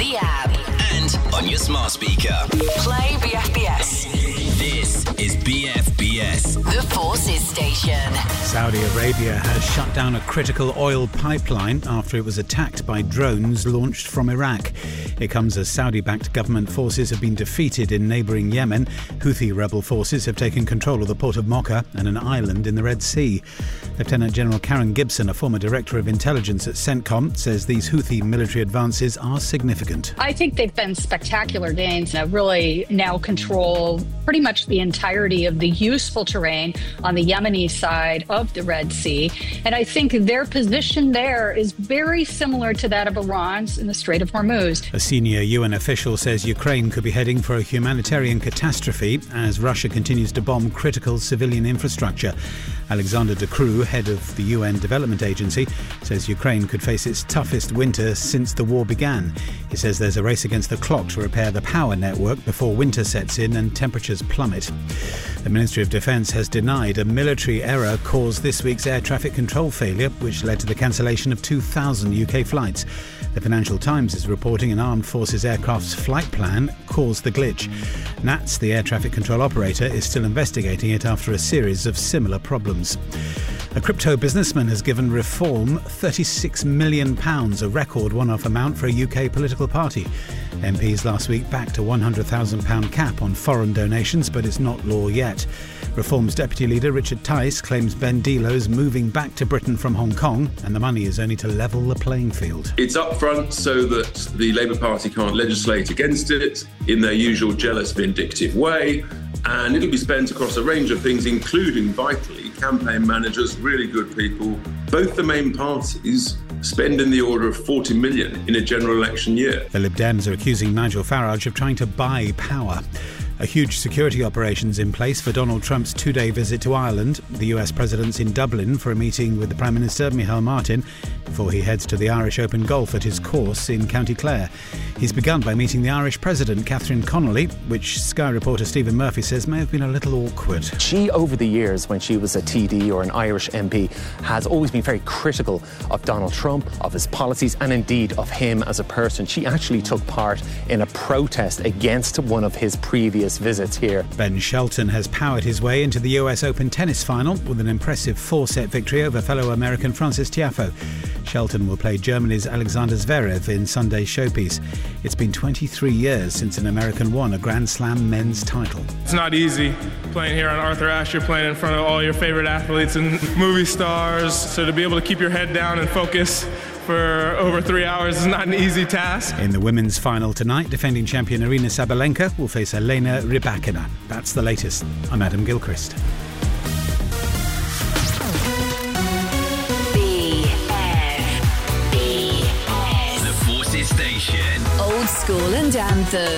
the app and on your smart speaker. Play BFBS. This is BFBS, The Forces Station. Saudi Arabia has shut down a critical oil pipeline after it was attacked by drones launched from Iraq. It comes as Saudi-backed government forces have been defeated in neighbouring Yemen. Houthi rebel forces have taken control of the port of Mocha and an island in the Red Sea. Lieutenant General Karen Gibson, a former director of intelligence at CENTCOM, says these Houthi military advances are significant. I think they've been spectacular gains and really now control pretty much the entirety of the useful terrain on the Yemeni side of the Red Sea. And I think their position there is very similar to that of Iran's in the Strait of Hormuz. A senior UN official says Ukraine could be heading for a humanitarian catastrophe as Russia continues to bomb critical civilian infrastructure. Alexander De Croo, head of the UN Development Agency, says Ukraine could face its toughest winter since the war began. He says there's a race against the clock to repair the power network before winter sets in and temperatures plummet. The Ministry of Defence has denied a military error caused this week's air traffic control failure, which led to the cancellation of 2,000 UK flights. The Financial Times is reporting an armed forces aircraft's flight plan caused the glitch. NATS, the air traffic control operator, is still investigating it after a series of similar problems. A crypto businessman has given Reform £36 million, a record one-off amount for a UK political party. MPs last week backed a £100,000 cap on foreign donations, but it's not law yet. Reform's deputy leader Richard Tice claims Ben Delo's moving back to Britain from Hong Kong, and the money is only to level the playing field. It's up front so that the Labour Party can't legislate against it in their usual jealous, vindictive way, and it'll be spent across a range of things, including, vitally, campaign managers, really good people. Both the main parties spend in the order of 40 million in a general election year. The Lib Dems are accusing Nigel Farage of trying to buy power. A huge security operation's in place for Donald Trump's two-day visit to Ireland. The US president's in Dublin for a meeting with the Prime Minister, Micheál Martin, before he heads to the Irish Open Golf at his course in County Clare. He's begun by meeting the Irish President, Catherine Connolly, which Sky reporter Stephen Murphy says may have been a little awkward. She, over the years, when she was a TD or an Irish MP, has always been very critical of Donald Trump, of his policies, and indeed of him as a person. She actually took part in a protest against one of his previous visits here. Ben Shelton has powered his way into the US Open tennis final with an impressive 4-set victory over fellow American Frances Tiafoe. Shelton will play Germany's Alexander Zverev in Sunday's showpiece. It's been 23 years since an American won a Grand Slam men's title. It's not easy playing here on Arthur Ashe. You're playing in front of all your favorite athletes and movie stars. So to be able to keep your head down and focus for over 3 hours is not an easy task. In the women's final tonight, defending champion Aryna Sabalenka will face Elena Rybakina. That's the latest. I'm Adam Gilchrist. The Forces Station. Old School and Anthem.